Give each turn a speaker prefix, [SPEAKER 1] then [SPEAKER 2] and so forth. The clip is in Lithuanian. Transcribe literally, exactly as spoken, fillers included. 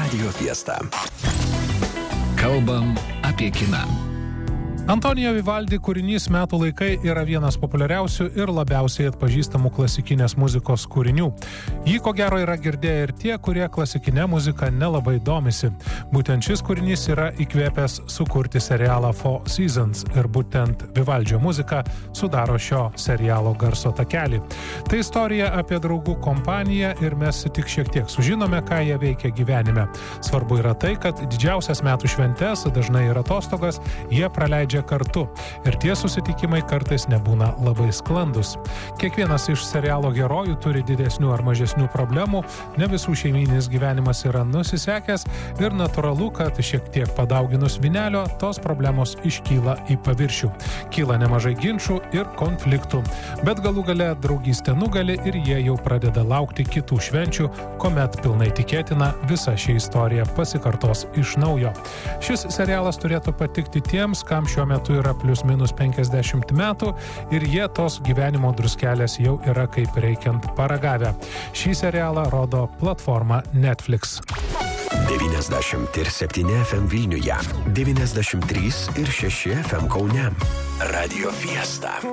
[SPEAKER 1] Radio Fiesta.
[SPEAKER 2] Kalbam apie kiną.
[SPEAKER 3] Antonijo Vivaldi kūrinys Metų laikai yra vienas populiariausių ir labiausiai atpažįstamų klasikinės muzikos kūrinių. Jį ko gero yra girdėję ir tie, kurie klasikinę muziką nelabai domisi. Būtent šis kūrinys yra įkvėpęs sukurti serialą Four Seasons ir būtent Vivaldžio muzika sudaro šio serialo garso takelį. Tai istorija apie draugų kompaniją ir mes tik šiek tiek sužinome, ką jie veikia gyvenime. Svarbu yra tai, kad didžiausias metų šventes, dažnai ir atostogas, jie praleidžia kartu ir tie susitikimai kartais nebūna labai sklandus. Kiekvienas iš serialo herojų turi didesnių ar mažesnių problemų, ne visų šeimyninis gyvenimas yra nusisekęs ir natūralu, kad šiek tiek padauginus vynelio, tos problemos iškyla į paviršių. Kyla nemažai ginčų ir konfliktų, bet galų gale draugystė nugali ir jie jau pradeda laukti kitų švenčių, kuomet pilnai tikėtina visa ši istorija pasikartos iš naujo. Šis serialas turėtų patikti tiems, kam šiuo metu yra plius minus penkiasdešimt metų ir jie tos gyvenimo druskelės jau yra kaip reikiant paragavę. Šį serialą rodo platforma Netflix.
[SPEAKER 1] devyniasdešimt septyni F M Vilniuje, devyniasdešimt trys ir šeši F M Kaune. Radio Fiesta.